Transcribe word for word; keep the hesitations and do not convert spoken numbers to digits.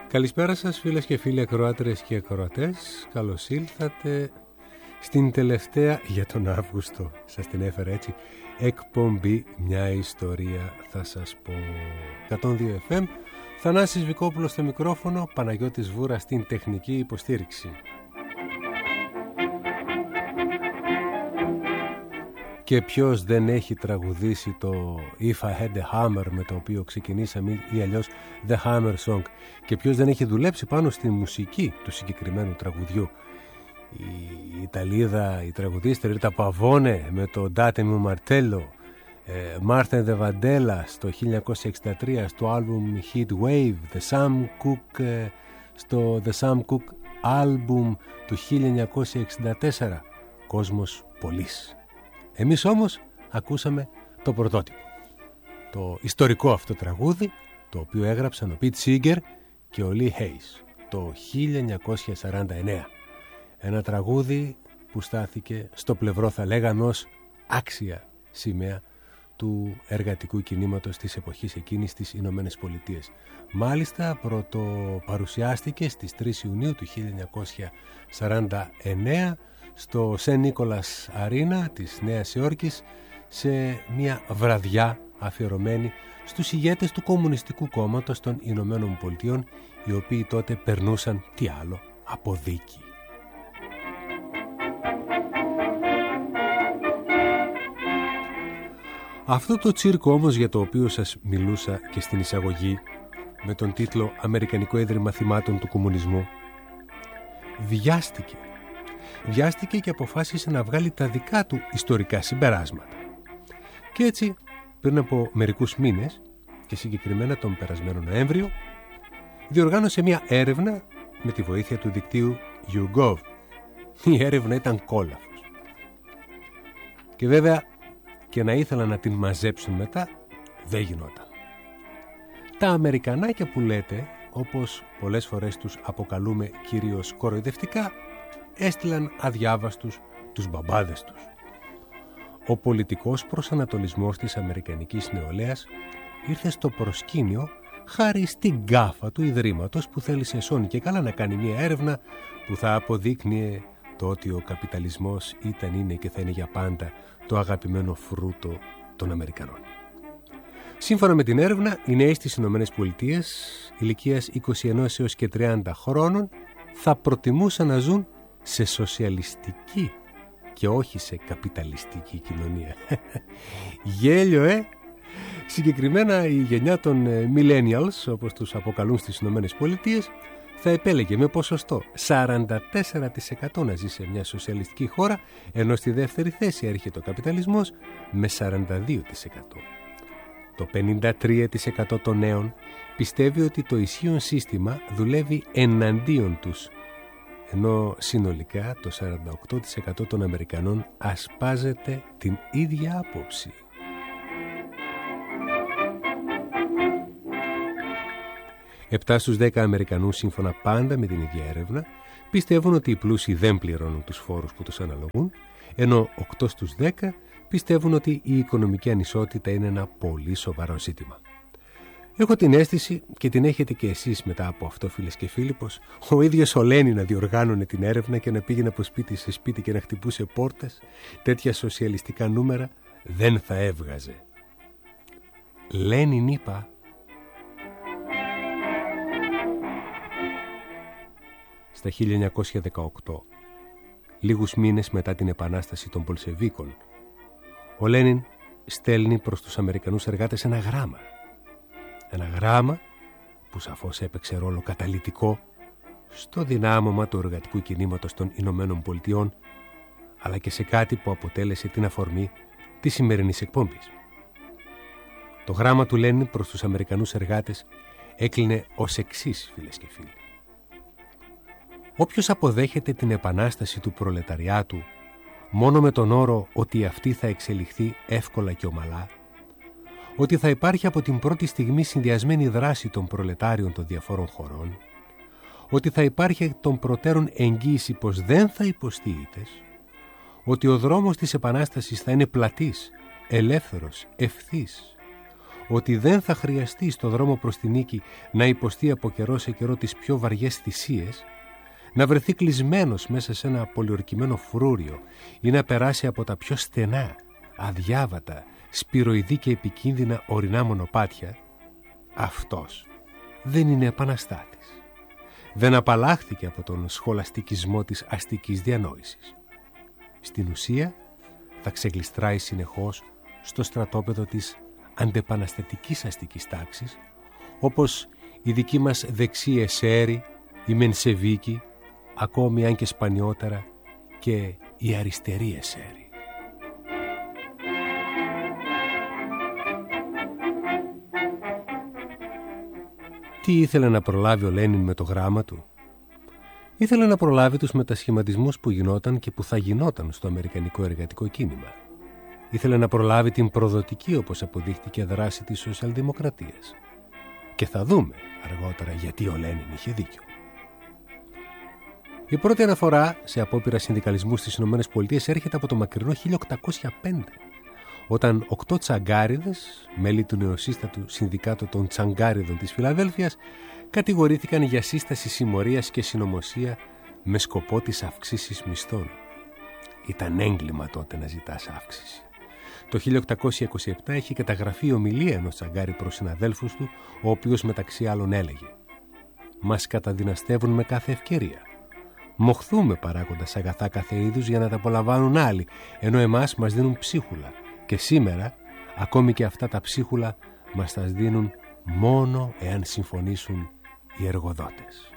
Καλησπέρα σας φίλες και φίλοι ακροάτρες και ακροατές. Καλώς ήλθατε στην τελευταία για τον Αύγουστο, σας την έφερα έτσι, εκπομπή «Μια ιστορία θα σας πω». εκατόν δύο εφ εμ, Θανάσης Βικόπουλος στο μικρόφωνο, Παναγιώτης Βούρα στην τεχνική υποστήριξη. Και ποιος δεν έχει τραγουδήσει το If I Had a Hammer με το οποίο ξεκινήσαμε, ή αλλιώς The Hammer Song, και ποιος δεν έχει δουλέψει πάνω στη μουσική του συγκεκριμένου τραγουδιού. Η Ιταλίδα, η τραγουδίστρια Ρίτα Παβώνε με το Datemi Martello, Μάρτιν Δε Βαντέλα στο χίλια εννιακόσια εξήντα τρία στο άλμπουμ Heat Wave, The Sam Cooke στο The Sam Cooke άλμπουμ του χίλια εννιακόσια εξήντα τέσσερα, κόσμος πολλής. Εμείς όμως ακούσαμε το πρωτότυπο, το ιστορικό αυτό τραγούδι, το οποίο έγραψαν ο Pete Seeger και ο Lee Hayes το χίλια εννιακόσια σαράντα εννέα. Ένα τραγούδι που στάθηκε στο πλευρό, θα λέγαμε, ως άξια σημαία του εργατικού κινήματος της εποχής εκείνης στις Ηνωμένες Πολιτείες. Μάλιστα πρωτοπαρουσιάστηκε στις τρεις Ιουνίου του χίλια εννιακόσια σαράντα εννέα στο Σεν Νίκολας Αρίνα της Νέας Υόρκης, σε μια βραδιά αφιερωμένη στους ηγέτες του Κομμουνιστικού Κόμματος των Ηνωμένων Πολιτειών, οι οποίοι τότε περνούσαν, τι άλλο, από δίκη. Αυτό το τσίρκο όμως, για το οποίο σας μιλούσα και στην εισαγωγή με τον τίτλο «Αμερικανικό Ίδρυμα Θυμάτων του Κομμουνισμού», βιάστηκε. Βιάστηκε και αποφάσισε να βγάλει τα δικά του ιστορικά συμπεράσματα. Και έτσι, πριν από μερικούς μήνες, και συγκεκριμένα τον περασμένο Νοέμβριο, διοργάνωσε μια έρευνα με τη βοήθεια του δικτύου YouGov. Η έρευνα ήταν κόλαφος. Και βέβαια, και να ήθελα να την μαζέψουν μετά, δεν γινόταν. Τα Αμερικανάκια που λέτε, όπως πολλές φορές τους αποκαλούμε κυρίως κοροϊδευτικά, έστειλαν αδιάβαστους τους μπαμπάδες τους. Ο πολιτικός προσανατολισμός της αμερικανικής νεολαίας ήρθε στο προσκήνιο χάρη στην γκάφα του Ιδρύματος, που θέλησε σώνει και καλά να κάνει μια έρευνα που θα αποδείκνυε το ότι ο καπιταλισμός ήταν, είναι και θα είναι για πάντα το αγαπημένο φρούτο των Αμερικανών. Σύμφωνα με την έρευνα, οι νέοι στις Ηνωμένες Πολιτείες ηλικίας είκοσι ένα έως και τριάντα χρόνων θα προτιμούσαν να ζουν σε σοσιαλιστική και όχι σε καπιταλιστική κοινωνία. Γέλιο, ε! Συγκεκριμένα η γενιά των millennials, όπως τους αποκαλούν στις Ηνωμένες Πολιτείες, θα επέλεγε με ποσοστό σαράντα τέσσερα τοις εκατό να ζει σε μια σοσιαλιστική χώρα, ενώ στη δεύτερη θέση έρχεται ο καπιταλισμός με σαράντα δύο τοις εκατό. Το πενήντα τρία τοις εκατό των νέων πιστεύει ότι το ισχύον σύστημα δουλεύει εναντίον τους, ενώ συνολικά το σαράντα οκτώ τοις εκατό των Αμερικανών ασπάζεται την ίδια άποψη. Επτά στους δέκα Αμερικανούς, σύμφωνα πάντα με την ίδια έρευνα, πιστεύουν ότι οι πλούσιοι δεν πληρώνουν τους φόρους που τους αναλογούν, ενώ οκτώ στους δέκα πιστεύουν ότι η οικονομική ανισότητα είναι ένα πολύ σοβαρό ζήτημα. Έχω την αίσθηση, και την έχετε και εσείς μετά από αυτό, φίλες και φίλοι, πως ο ίδιος ο Λένιν να διοργάνωνε την έρευνα και να πήγαινε από σπίτι σε σπίτι και να χτυπούσε πόρτες, τέτοια σοσιαλιστικά νούμερα δεν θα έβγαζε. Λένιν, είπα. Στα χίλια εννιακόσια δεκαοκτώ, λίγους μήνες μετά την επανάσταση των Πολσεβίκων, ο Λένιν στέλνει προς τους Αμερικανούς εργάτες ένα γράμμα. Ένα γράμμα που σαφώς έπαιξε ρόλο καταλυτικό στο δυνάμωμα του εργατικού κινήματος των Ηνωμένων Πολιτειών, αλλά και σε κάτι που αποτέλεσε την αφορμή της σημερινής εκπομπής. Το γράμμα του Λένιν προς τους Αμερικανούς εργάτες έκλεινε ως εξής, φίλες και φίλοι. Όποιος αποδέχεται την επανάσταση του προλεταριάτου μόνο με τον όρο ότι αυτή θα εξελιχθεί εύκολα και ομαλά, ότι θα υπάρχει από την πρώτη στιγμή συνδυασμένη δράση των προλετάριων των διαφόρων χωρών, ότι θα υπάρχει των προτέρων εγγύηση πως δεν θα υποστεί ήττες, ότι ο δρόμος της επανάστασης θα είναι πλατής, ελεύθερος, ευθύς, ότι δεν θα χρειαστεί στο δρόμο προς την νίκη να υποστεί από καιρό σε καιρό τις πιο βαριές θυσίες, να βρεθεί κλεισμένος μέσα σε ένα πολιορκημένο φρούριο ή να περάσει από τα πιο στενά, αδιάβατα, σπυροειδή και επικίνδυνα ορεινά μονοπάτια, αυτός δεν είναι επαναστάτης. Δεν απαλλάχθηκε από τον σχολαστικισμό της αστικής διανόησης. Στην ουσία θα ξεγλιστράει συνεχώς στο στρατόπεδο της αντεπαναστατικής αστικής τάξης, όπως η δική μας δεξί εσέρι, η Μενσεβίκη, ακόμη αν και σπανιότερα και η αριστερή εσέρι. Τι ήθελε να προλάβει ο Λένιν με το γράμμα του? Ήθελε να προλάβει τους μετασχηματισμούς που γινόταν και που θα γινόταν στο αμερικανικό εργατικό κίνημα. Ήθελε να προλάβει την προδοτική, όπως αποδείχτηκε, δράση της σοσιαλδημοκρατίας. Και θα δούμε αργότερα γιατί ο Λένιν είχε δίκιο. Η πρώτη αναφορά σε απόπειρα συνδικαλισμού στις Ηνωμένες Πολιτείες έρχεται από το μακρινό χίλια οκτακόσια πέντε, όταν οκτώ τσαγκάριδες, μέλη του νεοσύστατου Συνδικάτου των Τσαγκάριδων της Φιλαδέλφειας, κατηγορήθηκαν για σύσταση συμμορίας και συνωμοσία με σκοπό τις αυξήσεις μισθών. Ήταν έγκλημα τότε να ζητάς αύξηση. Το χίλια οκτακόσια είκοσι επτά έχει καταγραφεί η ομιλία ενός τσαγκάρη προς συναδέλφους του, ο οποίος μεταξύ άλλων έλεγε: «Μας καταδυναστεύουν με κάθε ευκαιρία. Μοχθούμε παράγοντας αγαθά κάθε είδους για να τα απολαμβάνουν άλλοι, ενώ εμάς μας δίνουν ψίχουλα. Και σήμερα, ακόμη και αυτά τα ψίχουλα μας τα δίνουν μόνο εάν συμφωνήσουν οι εργοδότες».